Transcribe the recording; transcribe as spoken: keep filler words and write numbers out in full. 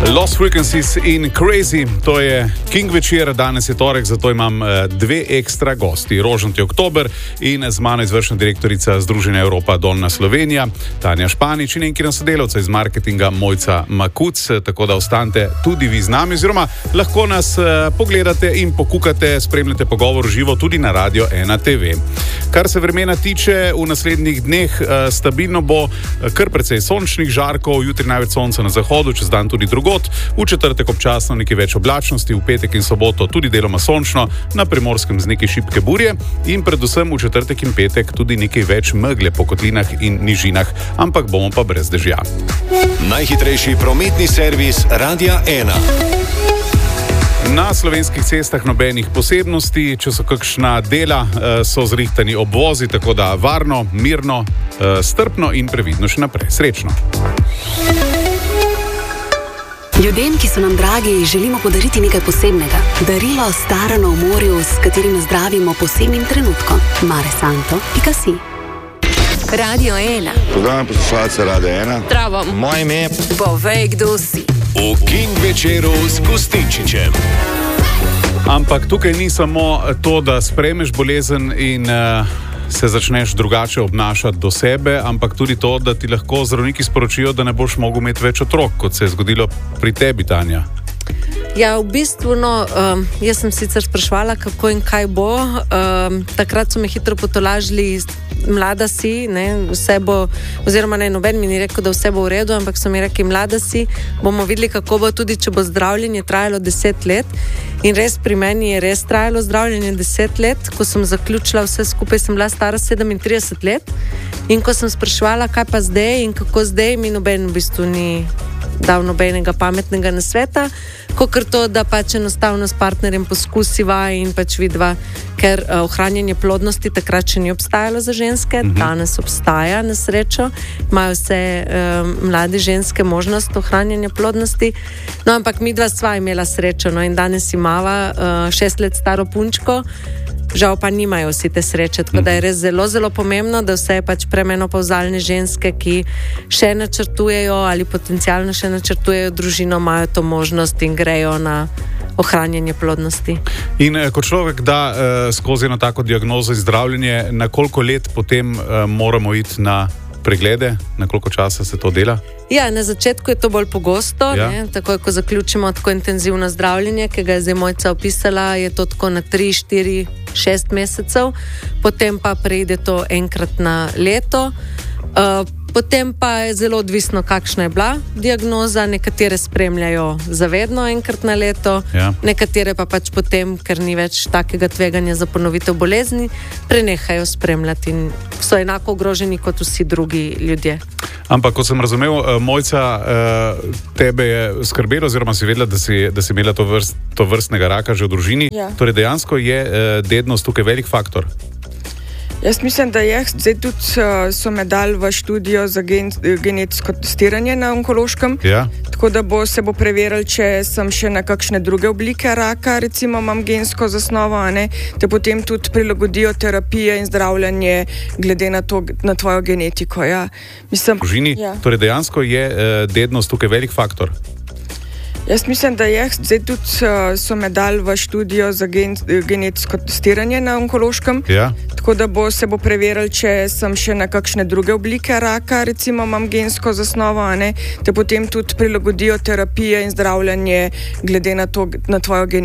Lost Frequencies in Crazy, to je King večer, danes je torek, zato imam dve ekstra gosti. Rožnati oktober in z mano izvršna direktorica Združenja Evropa Donna Slovenija, Tanja Španič in enkina sodelavca iz marketinga Mojca Makuc, tako da ostanite tudi vi z nami, oziroma lahko nas pogledate in pokukate, spremljate pogovor živo tudi na Radio ena te ve. Kar se vremena tiče, v naslednjih dneh stabilno bo, kar precej sončnih žarkov, jutri največ sonca na zahodu, čez dan tudi drugot, v četrtek občasno nekaj več oblačnosti, v petek in soboto tudi deloma sončno, na Primorskem z nekaj šibke burje in predvsem v četrtek in petek tudi nekaj več megle po kotlinah in nižinah, ampak bomo pa brez dežja. Najhitrejši prometni servis Radia ena. Na slovenskih cestah nobenih posebnosti, če so kakšna dela, so zrihtani obvozi, tako da varno, mirno, strpno in previdno še naprej. Srečno! Ljudem, ki so nam dragi, želimo podariti nekaj posebnega. Darilo starano v morju, s katerim zdravimo posebnim trenutkom. Mare Santo pika si. Radio ena. Pozdravljam poslušalce Radio ena. Zdravo. Moje ime je... Povej, kdo si. V King večeru s Gustinčičem. Ampak tukaj ni samo to, da sprejmeš bolezen in uh, se začneš drugače obnašati do sebe, ampak tudi to, da ti lahko zdravniki sporočijo, da ne boš mogel imeti več otrok, kot se je zgodilo pri tebi, Tanja. Ja, v bistvu, no, um, jaz sem sicer sprašvala, kako in kaj bo. Um, takrat so me hitro potolažili, mlada si, ne, vse bo, oziroma ne, noben mi ni rekel, da vse bo v redu, ampak so mi rekli, mlada si, bomo videli, kako bo, tudi če bo zdravljenje trajalo deset let. In res pri meni je res trajalo zdravljenje deset let. Ko sem zaključila vse skupaj, sem bila stara sedemintrideset let. In ko sem spraševala, kaj pa zdaj in kako zdaj, mi noben v bistvu ni dal nobenega pametnega nasveta, kakor to, da pač enostavno s partnerjem poskusiva in pač vidva, ker uh, ohranjanje plodnosti takrat še ni obstajalo za ženske, mm-hmm. danes obstaja, na srečo, imajo vse uh, mlade ženske možnost ohranjanja plodnosti, no ampak midva sva imela srečo, no in danes imava uh, šest let staro punčko, žal pa nimajo vsi te sreče, tako da je res zelo, zelo pomembno, da vse pač premenopavzalne ženske, ki še načrtujejo ali potencialno še načrtujejo družino, imajo to možnost in grejo na ohranjanje plodnosti. In ko človek da uh, skozi eno tako diagnozo in zdravljenje, na koliko let potem uh, moramo iti na preglede, na koliko časa se to dela? Ja, na začetku je to bolj pogosto, ja. ne, takoj ko zaključimo tako intenzivno zdravljenje, ki ga je zdaj Mojca opisala, je to tako na tri, štiri, šest mesecev, potem pa preide to enkrat na leto, uh, potem pa je zelo odvisno, kakšna je bila diagnoza, nekatere spremljajo zavedno enkrat na leto, ja. nekatere pa pač potem, ker ni več takega tveganja za ponovitev bolezni, prenehajo spremljati in so enako ogroženi kot vsi drugi ljudje. Ampak, kot sem razumel, Mojca, tebe je skrbelo, oziroma si vedela, da si, da si imela to, vrst, to vrstnega raka že v družini. Ja. Torej, dejansko je dednost tukaj velik faktor. Jaz mislim, da je. Zdaj tudi so me dali v študijo za gen, genetsko testiranje na onkološkem. Ja. Tako da bo, se bo preverili, če sem še na kakšne druge oblike raka, recimo imam gensko zasnovo, a ne, te potem tudi prilagodijo terapije in zdravljanje glede na, to, na tvojo genetiko. Ja. Mislim, družini, ja. Torej dejansko je dednost tukaj velik faktor. Jaz mislim, da je. Zdaj tudi so me dali v študijo za gen, genetsko testiranje na onkološkem. Ja. Tako da bo, se bo preverili, če sem še na kakšne druge oblike raka, recimo imam gensko zasnovo, a ne, te potem tudi prilagodijo terapije in zdravljanje glede na, to, na tvojo genetiko.